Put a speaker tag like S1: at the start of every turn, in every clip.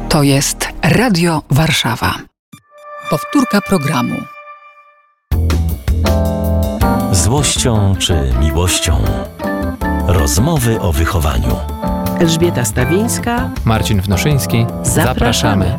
S1: To jest Radio Warszawa. Powtórka programu.
S2: Złością czy miłością? Rozmowy o wychowaniu.
S3: Elżbieta Stawińska,
S4: Marcin Wnoszyński.
S3: Zapraszamy.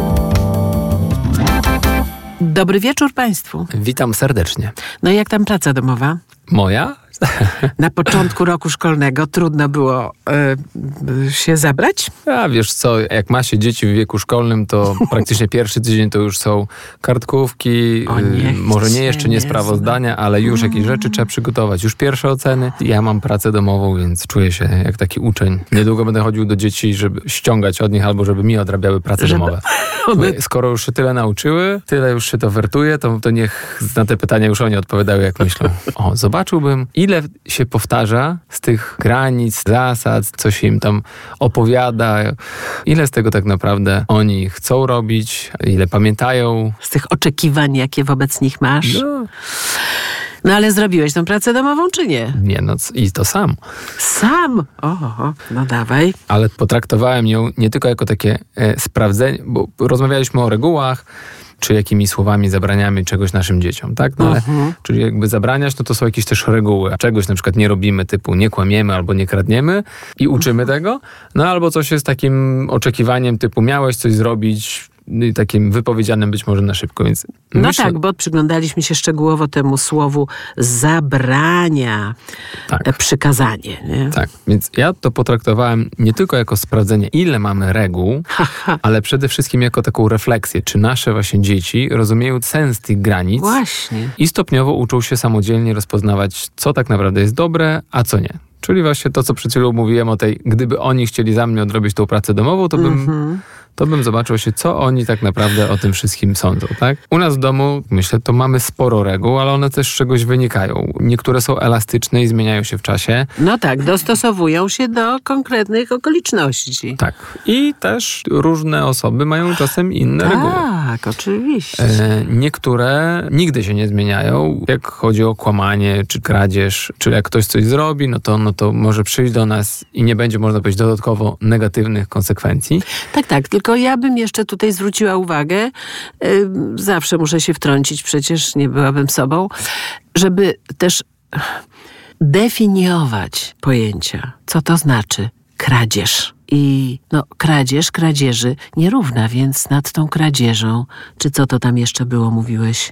S3: Dobry wieczór Państwu.
S4: Witam serdecznie.
S3: No i jak tam praca domowa?
S4: Moja?
S3: Na początku roku szkolnego trudno było się zabrać?
S4: A wiesz co, jak ma się dzieci w wieku szkolnym, to praktycznie pierwszy tydzień to już są kartkówki, może nie jeszcze nie sprawozdania, ale już jakieś rzeczy trzeba przygotować. Już pierwsze oceny. Ja mam pracę domową, więc czuję się jak taki uczeń. Niedługo będę chodził do dzieci, żeby ściągać od nich albo żeby mi odrabiały prace domowe. Skoro już się tyle nauczyły, tyle już się to wertuje, to niech na te pytania już oni odpowiadają, jak myślą. Zobaczyłbym, ile się powtarza z tych granic, zasad, co się im tam opowiada, ile z tego tak naprawdę oni chcą robić, ile pamiętają.
S3: Z tych oczekiwań, jakie wobec nich masz. No ale zrobiłeś tą pracę domową, czy nie?
S4: Nie, i to sam.
S3: Sam? No dawaj.
S4: Ale potraktowałem ją nie tylko jako takie sprawdzenie, bo rozmawialiśmy o regułach, czy jakimi słowami zabraniamy czegoś naszym dzieciom, tak? No ale, czyli jakby zabraniać, to są jakieś też reguły. Czegoś na przykład nie robimy, typu nie kłamiemy albo nie kradniemy i uczymy tego. No albo coś jest takim oczekiwaniem typu miałeś coś zrobić, takim wypowiedzianym być może na szybko, więc myślę...
S3: tak, bo przyglądaliśmy się szczegółowo temu słowu zabrania, przykazanie. Nie?
S4: Tak, więc ja to potraktowałem nie tylko jako sprawdzenie, ile mamy reguł, ale przede wszystkim jako taką refleksję, czy nasze właśnie dzieci rozumieją sens tych granic.
S3: Właśnie.
S4: I stopniowo uczą się samodzielnie rozpoznawać, co tak naprawdę jest dobre, a co nie. Czyli właśnie to, co przed chwilą mówiłem o tej, gdyby oni chcieli za mnie odrobić tą pracę domową, to bym zobaczył się, co oni tak naprawdę o tym wszystkim sądzą, tak? U nas w domu, myślę, to mamy sporo reguł, ale one też z czegoś wynikają. Niektóre są elastyczne i zmieniają się w czasie.
S3: No tak, dostosowują się do konkretnych okoliczności.
S4: Tak. I też różne osoby mają czasem inne reguły.
S3: Tak, oczywiście.
S4: Niektóre nigdy się nie zmieniają. Jak chodzi o kłamanie, czy kradzież, czy jak ktoś coś zrobi, no to może przyjść do nas i nie będzie, można powiedzieć, dodatkowo negatywnych konsekwencji.
S3: Tak, tylko ja bym jeszcze tutaj zwróciła uwagę, zawsze muszę się wtrącić, przecież nie byłabym sobą, żeby też definiować pojęcia. Co to znaczy kradzież? I kradzież, kradzieży nierówna, więc nad tą kradzieżą, czy co to tam jeszcze było, mówiłeś?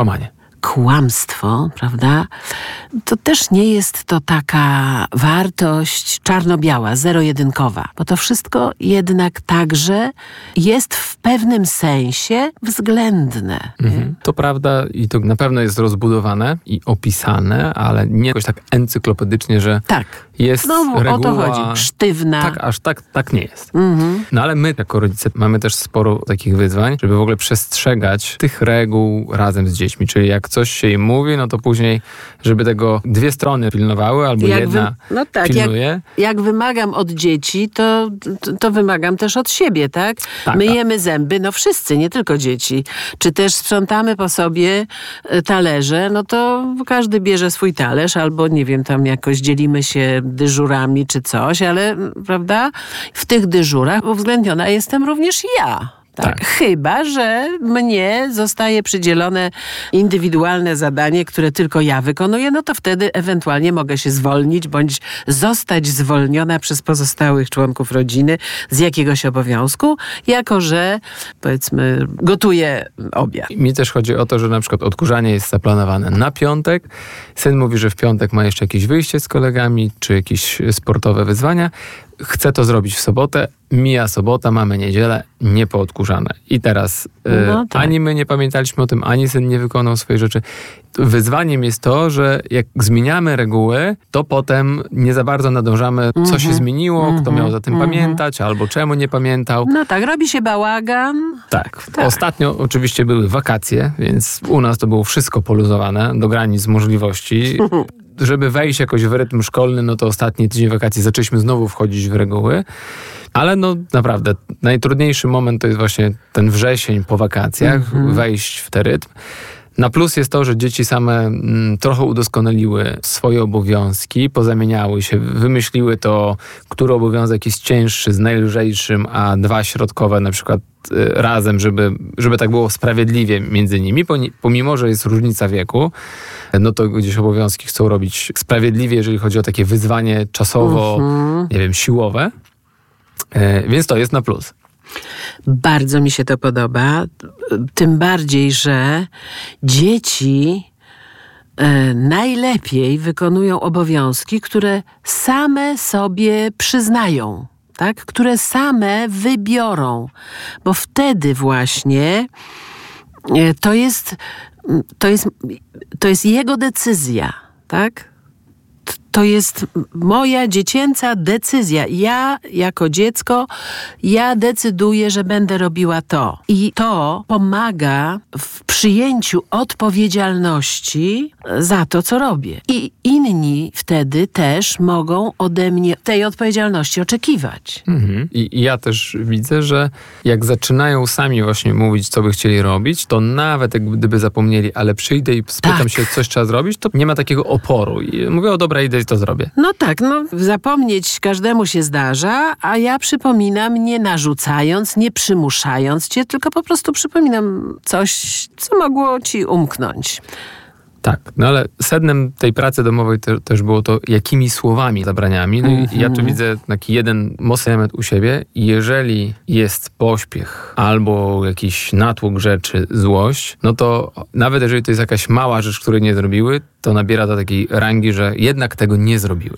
S3: Kłamstwo, prawda? To też nie jest to taka wartość czarno-biała, zero-jedynkowa, bo to wszystko jednak także jest w pewnym sensie względne.
S4: To prawda i to na pewno jest rozbudowane i opisane, ale nie jakoś tak encyklopedycznie, że jest reguła.
S3: O to chodzi. Sztywna.
S4: Tak, aż tak nie jest. No ale my jako rodzice mamy też sporo takich wyzwań, żeby w ogóle przestrzegać tych reguł razem z dziećmi, czyli jak coś się im mówi, no to później, żeby tego dwie strony pilnowały, albo jedna pilnuje.
S3: Jak wymagam od dzieci, to wymagam też od siebie, tak? Myjemy zęby, wszyscy, nie tylko dzieci. Czy też sprzątamy po sobie talerze, to każdy bierze swój talerz, albo nie wiem, tam jakoś dzielimy się dyżurami czy coś, ale prawda? W tych dyżurach uwzględniona jestem również ja. Tak. Chyba że mnie zostaje przydzielone indywidualne zadanie, które tylko ja wykonuję, to wtedy ewentualnie mogę się zwolnić, bądź zostać zwolniona przez pozostałych członków rodziny z jakiegoś obowiązku, jako że, powiedzmy, gotuję obiad.
S4: Mi też chodzi o to, że na przykład odkurzanie jest zaplanowane na piątek. Syn mówi, że w piątek ma jeszcze jakieś wyjście z kolegami, czy jakieś sportowe wyzwania. Chce to zrobić w sobotę, mija sobota, mamy niedzielę, niepoodkurzane. I teraz ani my nie pamiętaliśmy o tym, ani syn nie wykonał swojej rzeczy. Wyzwaniem jest to, że jak zmieniamy reguły, to potem nie za bardzo nadążamy, co się zmieniło, kto miał za tym pamiętać, albo czemu nie pamiętał.
S3: Robi się bałagan.
S4: Tak. Ostatnio oczywiście były wakacje, więc u nas to było wszystko poluzowane do granic możliwości. Żeby wejść jakoś w rytm szkolny, to ostatni tydzień wakacji zaczęliśmy znowu wchodzić w reguły. Ale naprawdę najtrudniejszy moment to jest właśnie ten wrzesień po wakacjach, wejść w ten rytm. Na plus jest to, że dzieci same trochę udoskonaliły swoje obowiązki, pozamieniały się, wymyśliły to, który obowiązek jest cięższy z najlżejszym, a 2 środkowe na przykład razem, żeby tak było sprawiedliwie między nimi, pomimo, że jest różnica wieku, no to gdzieś obowiązki chcą robić sprawiedliwie, jeżeli chodzi o takie wyzwanie czasowo, nie wiem, siłowe. Więc to jest na plus.
S3: Bardzo mi się to podoba, tym bardziej, że dzieci najlepiej wykonują obowiązki, które same sobie przyznają, tak? Które same wybiorą, bo wtedy właśnie to jest jego decyzja, tak? To jest moja dziecięca decyzja. Ja jako dziecko, decyduję, że będę robiła to. I to pomaga w przyjęciu odpowiedzialności za to, co robię. I inni wtedy też mogą ode mnie tej odpowiedzialności oczekiwać.
S4: I ja też widzę, że jak zaczynają sami właśnie mówić, co by chcieli robić, to nawet jak gdyby zapomnieli, ale przyjdę i spytam się, coś trzeba zrobić, to nie ma takiego oporu. I mówię, dobra, idę i to zrobię.
S3: No tak, zapomnieć każdemu się zdarza, a ja przypominam, nie narzucając, nie przymuszając cię, tylko po prostu przypominam coś, co mogło ci umknąć.
S4: Tak, no ale sednem tej pracy domowej też było to, jakimi słowami zabraniami. No i ja tu widzę taki jeden mocny element u siebie. Jeżeli jest pośpiech albo jakiś natłok rzeczy, złość, no to nawet jeżeli to jest jakaś mała rzecz, której nie zrobiły, to nabiera do takiej rangi, że jednak tego nie zrobiły.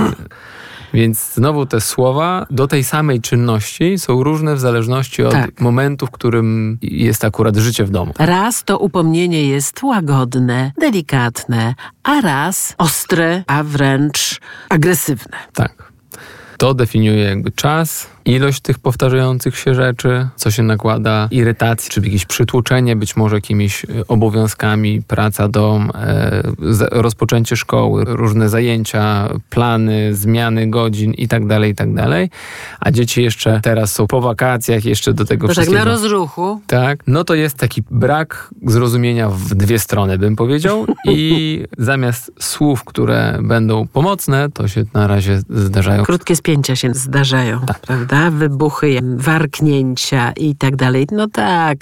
S4: Więc znowu te słowa do tej samej czynności są różne w zależności od momentu, w którym jest akurat życie w domu.
S3: Raz to upomnienie jest łagodne, delikatne, a raz ostre, a wręcz agresywne.
S4: Tak. To definiuje jakby czas, ilość tych powtarzających się rzeczy, co się nakłada, irytacji, czy jakieś przytłoczenie, być może jakimiś obowiązkami, praca, dom, rozpoczęcie szkoły, różne zajęcia, plany, zmiany godzin i tak dalej, a dzieci jeszcze teraz są po wakacjach, jeszcze do tego wszystkiego.
S3: Tak na rozruchu.
S4: Tak, no to jest taki brak zrozumienia w 2 strony, bym powiedział, i zamiast słów, które będą pomocne, to się na razie zdarzają.
S3: Krótkie spięcia się zdarzają, prawda? Wybuchy, warknięcia i tak dalej. No tak,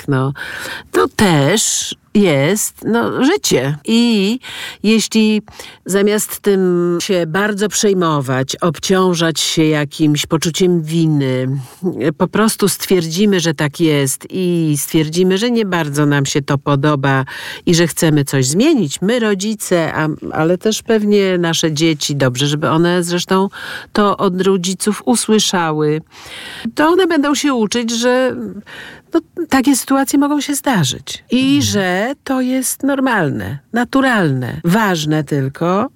S3: to też jest życie. I jeśli zamiast tym się bardzo przejmować, obciążać się jakimś poczuciem winy, po prostu stwierdzimy, że tak jest i stwierdzimy, że nie bardzo nam się to podoba i że chcemy coś zmienić, my rodzice, ale też pewnie nasze dzieci, dobrze, żeby one zresztą to od rodziców usłyszały, to one będą się uczyć, że takie sytuacje mogą się zdarzyć i że to jest normalne, naturalne. Ważne tylko,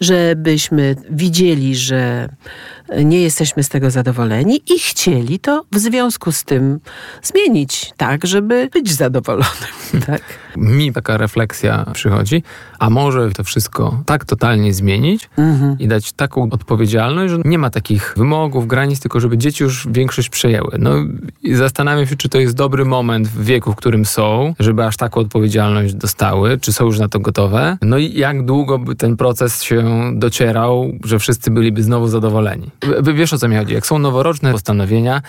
S3: żebyśmy widzieli, że nie jesteśmy z tego zadowoleni i chcieli to w związku z tym zmienić, tak, żeby być zadowolonym. Tak?
S4: Mi taka refleksja przychodzi, a może to wszystko tak totalnie zmienić i dać taką odpowiedzialność, że nie ma takich wymogów, granic, tylko żeby dzieci już większość przejęły. I zastanawiam się, czy to jest dobry moment w wieku, w którym są, żeby aż taką odpowiedzialność dostały, czy są już na to gotowe. No i jak długo by ten proces się docierał, że wszyscy byliby znowu zadowoleni. Wiesz, o co mi chodzi? Jak są noworoczne postanowienia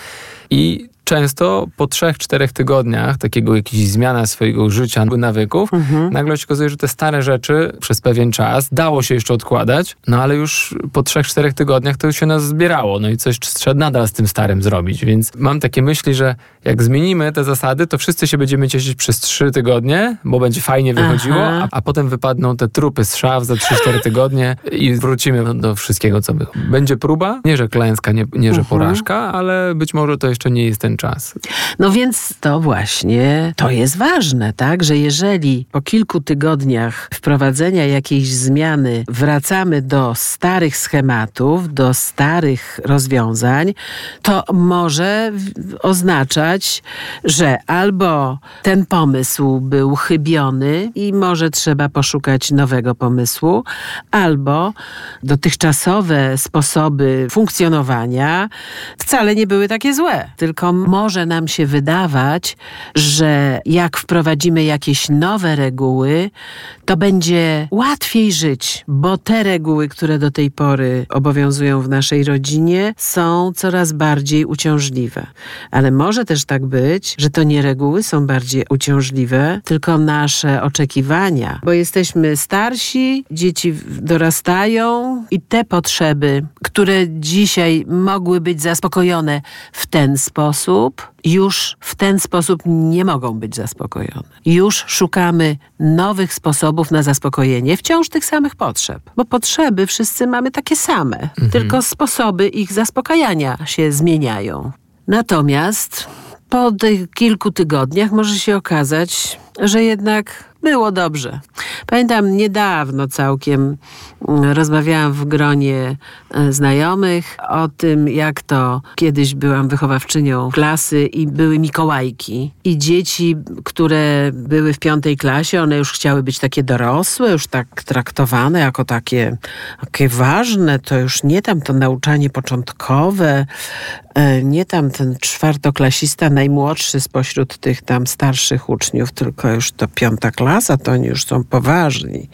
S4: i często po 3-4 tygodniach takiego jakiejś zmiany swojego życia, nawyków, nagle się okazuje, że te stare rzeczy przez pewien czas dało się jeszcze odkładać, ale już po 3-4 tygodniach to już się nas zbierało. No i coś trzeba nadal z tym starym zrobić. Więc mam takie myśli, że jak zmienimy te zasady, to wszyscy się będziemy cieszyć przez 3 tygodnie, bo będzie fajnie wychodziło, a potem wypadną te trupy z szaf za 3-4 tygodnie i wrócimy do wszystkiego, co było. Będzie próba, nie że klęska, nie że porażka, ale być może to jeszcze nie jest ten czas.
S3: No więc to właśnie, to jest ważne, tak? Że jeżeli po kilku tygodniach wprowadzenia jakiejś zmiany wracamy do starych schematów, do starych rozwiązań, to może oznaczać, że albo ten pomysł był chybiony i może trzeba poszukać nowego pomysłu, albo dotychczasowe sposoby funkcjonowania wcale nie były takie złe, tylko może nam się wydawać, że jak wprowadzimy jakieś nowe reguły, to będzie łatwiej żyć, bo te reguły, które do tej pory obowiązują w naszej rodzinie, są coraz bardziej uciążliwe. Ale może też tak być, że to nie reguły są bardziej uciążliwe, tylko nasze oczekiwania, bo jesteśmy starsi, dzieci dorastają i te potrzeby, które dzisiaj mogły być zaspokojone w ten sposób, już w ten sposób nie mogą być zaspokojone. Już szukamy nowych sposobów na zaspokojenie wciąż tych samych potrzeb. Bo potrzeby wszyscy mamy takie same, tylko sposoby ich zaspokajania się zmieniają. Natomiast po tych kilku tygodniach może się okazać, że jednak było dobrze. Pamiętam, niedawno całkiem rozmawiałam w gronie znajomych o tym, jak to kiedyś byłam wychowawczynią klasy i były Mikołajki. I dzieci, które były w 5. klasie, one już chciały być takie dorosłe, już tak traktowane jako takie ważne. To już nie tam to nauczanie początkowe, nie tam ten 4-klasista, najmłodszy spośród tych tam starszych uczniów, tylko już to 5. klasa, to oni już są poważni.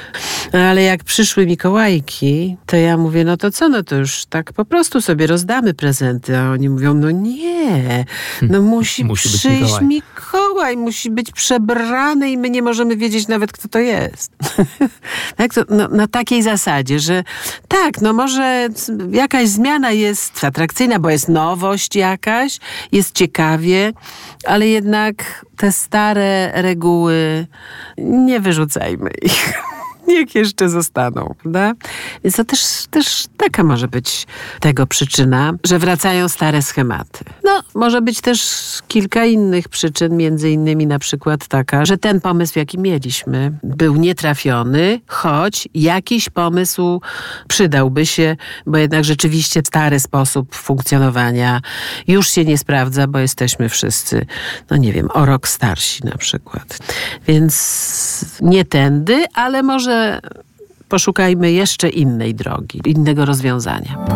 S3: Ale jak przyszły Mikołajki, to ja mówię, no to co, no to już tak po prostu sobie rozdamy prezenty, a oni mówią, no nie, no musi przyjść Mikołaj, musi być przebrany i my nie możemy wiedzieć nawet, kto to jest. Tak, to, no, na takiej zasadzie, że tak, no może jakaś zmiana jest atrakcyjna, bo jest nowość jakaś, jest ciekawie, ale jednak te stare reguły nie wyrzucajmy ich. Niech jeszcze zostaną, prawda? Więc to też taka może być tego przyczyna, że wracają stare schematy. No, może być też kilka innych przyczyn, między innymi na przykład taka, że ten pomysł, jaki mieliśmy, był nietrafiony, choć jakiś pomysł przydałby się, bo jednak rzeczywiście stary sposób funkcjonowania już się nie sprawdza, bo jesteśmy wszyscy, no nie wiem, o rok starsi na przykład. Więc nie tędy, ale może poszukajmy jeszcze innej drogi, innego rozwiązania.